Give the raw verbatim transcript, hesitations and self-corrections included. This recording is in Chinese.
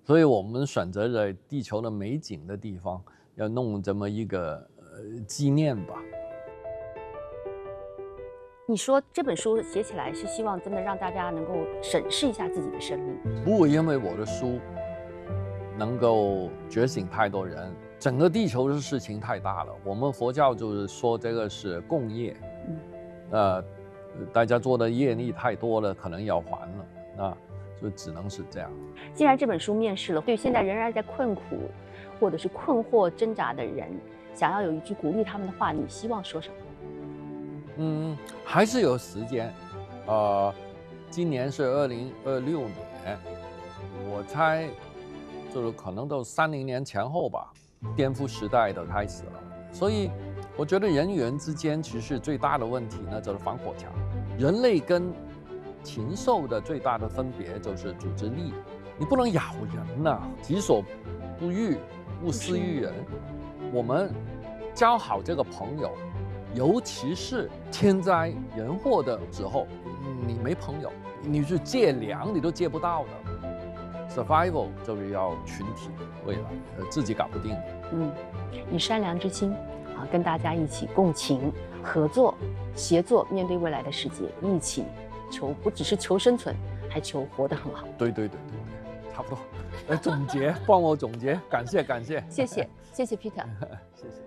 所以我们选择了地球的美景的地方，要弄这么一个呃纪念吧。 你说这本书写起来是希望真的让大家能够审视一下自己的生命， 不会因为我的书能够觉醒太多人，整个地球的事情太大了。我们佛教就是说这个是共业，嗯，呃，大家做的业力太多了，可能要还了，那就只能是这样。 既然这本书面世了，对现在仍然在困苦或者是困惑挣扎的人，想要有一句鼓励他们的话，你希望说什么？ 嗯，还是有时间，呃，今年是二零二六年，我猜就是可能都三零年前后吧，颠覆时代的开始了。所以我觉得人与人之间其实最大的问题呢，就是防火墙。人类跟禽兽的最大的分别就是组织力，你不能咬人呐、啊，己所不欲，勿施于人。我们交好这个朋友。尤其是天灾人祸的时候，你没朋友，你去借粮你都借不到的。Survival 就是要群体，未来呃自己搞不定的。 嗯，以善良之心啊，跟大家一起共情、合作、协作，面对未来的世界，一起求不只是求生存，还求活得很好。 对对对对对，差不多。来总结，帮我总结，感谢感谢， 谢谢谢谢 Peter， 谢谢。